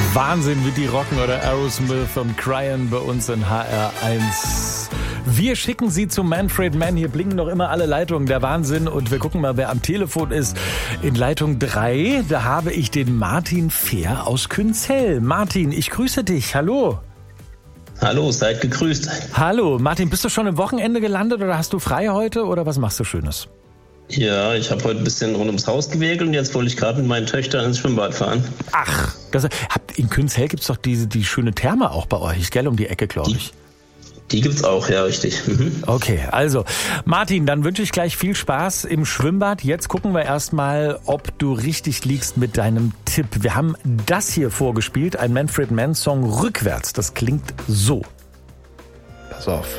Wahnsinn, wie die rocken oder Aerosmith und Cryin' bei uns in HR1. Wir schicken Sie zu Manfred Mann. Hier blinken noch immer alle Leitungen. Der Wahnsinn. Und wir gucken mal, wer am Telefon ist. In Leitung 3, da habe ich den Martin Fehr aus Künzell. Martin, ich grüße dich. Hallo. Hallo, seid gegrüßt. Hallo. Martin, bist du schon am Wochenende gelandet oder hast du frei heute oder was machst du Schönes? Ja, ich habe heute ein bisschen rund ums Haus gewählt und jetzt wollte ich gerade mit meinen Töchtern ins Schwimmbad fahren. Ach, in Künzell gibt's doch die schöne Therme auch bei euch, gell, um die Ecke, glaube ich. Die gibt's auch, ja, richtig. Okay, also Martin, dann wünsche ich gleich viel Spaß im Schwimmbad. Jetzt gucken wir erstmal, ob du richtig liegst mit deinem Tipp. Wir haben das hier vorgespielt, ein Manfred Mann Song rückwärts. Das klingt so. Pass auf.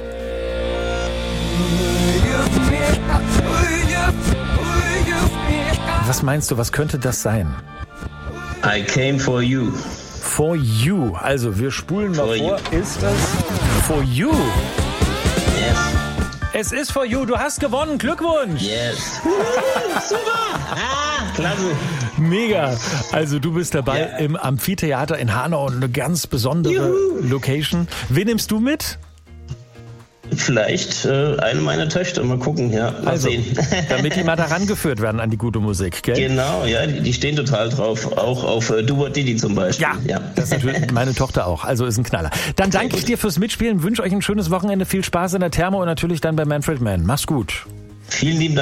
Was meinst du, was könnte das sein? I came for you. For you. Also, wir spulen mal vor. Ist das For you? Yes. Es ist For you. Du hast gewonnen. Glückwunsch. Yes. Super. Klasse. Mega. Also, du bist dabei im Amphitheater in Hanau und eine ganz besondere Location. Wen nimmst du mit? Vielleicht eine meiner Töchter, mal gucken, ja, mal sehen. Damit die mal da rangeführt werden an die gute Musik, gell? Genau, ja, die stehen total drauf, auch auf Du Didi zum Beispiel. Ja, das ist natürlich meine Tochter auch, also ist ein Knaller. Dann danke ich dir fürs Mitspielen, wünsche euch ein schönes Wochenende, viel Spaß in der Therme und natürlich dann bei Manfred Mann. Mach's gut. Vielen lieben Dank.